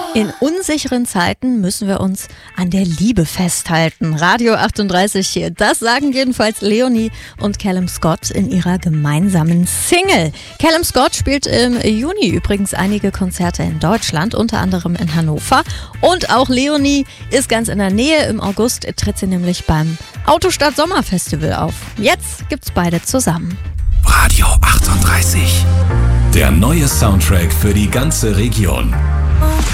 In unsicheren Zeiten müssen wir uns an der Liebe festhalten. Radio 38 hier. Das sagen jedenfalls Leonie und Callum Scott in ihrer gemeinsamen Single. Callum Scott spielt im Juni übrigens einige Konzerte in Deutschland, unter anderem in Hannover. Und auch Leonie ist ganz in der Nähe. Im August tritt sie nämlich beim Autostadt Sommerfestival auf. Jetzt gibt's beide zusammen. Radio 38. Der neue Soundtrack für die ganze Region.